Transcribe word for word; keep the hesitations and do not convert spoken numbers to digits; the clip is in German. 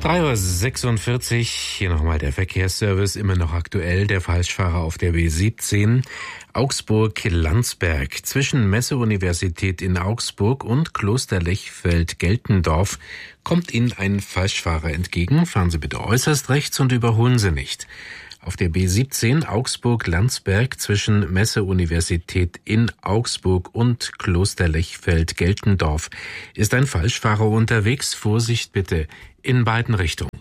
drei Uhr sechsundvierzig, hier nochmal der Verkehrsservice, immer noch aktuell, der Falschfahrer auf der B siebzehn, Augsburg-Landsberg. Zwischen Messe-Universität in Augsburg und Kloster Lechfeld-Geltendorf kommt Ihnen ein Falschfahrer entgegen. Fahren Sie bitte äußerst rechts und überholen Sie nicht. Auf der B siebzehn Augsburg-Landsberg zwischen Messe-Universität in Augsburg und Kloster Lechfeld-Geltendorf ist ein Falschfahrer unterwegs. Vorsicht bitte in beiden Richtungen.